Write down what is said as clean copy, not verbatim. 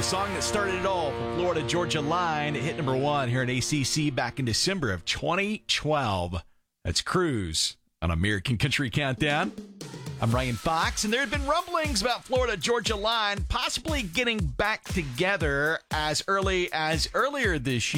The song that started it all, the Florida Georgia Line, it hit number 1 here in ACC back in December of 2012. That's Cruise on American Country Countdown. I'm Ryan Fox, and there have been rumblings about Florida Georgia Line possibly getting back together as early as earlier this